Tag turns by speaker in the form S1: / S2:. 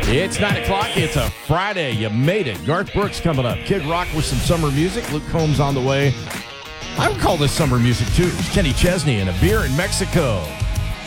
S1: It's 9 o'clock. It's a Friday. You made it. Garth Brooks coming up. Kid Rock with some summer music. Luke Combs on the way. I would call this summer music, too. It's Kenny Chesney and A Beer in Mexico.